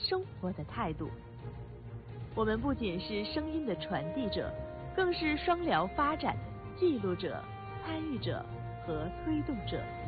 生活的态度。我们不仅是声音的传递者，更是双疗发展的记录者、参与者和推动者。